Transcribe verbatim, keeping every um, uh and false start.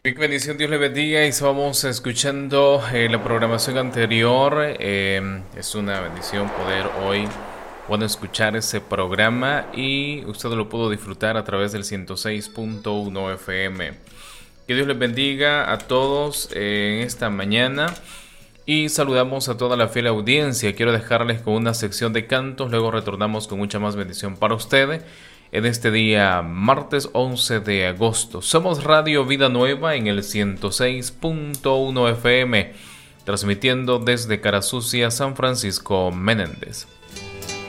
Big bendición, Dios le bendiga y vamos escuchando eh, la programación anterior. Eh, es una bendición poder hoy, bueno, escuchar ese programa y usted lo pudo disfrutar a través del ciento seis punto uno F M. Que Dios les bendiga a todos eh, en esta mañana y saludamos a toda la fiel audiencia. Quiero dejarles con una sección de cantos, luego retornamos con mucha más bendición para ustedes. En este día, martes once de agosto, somos Radio Vida Nueva en el ciento seis punto uno F M, transmitiendo desde Cara Sucia, San Francisco Menéndez.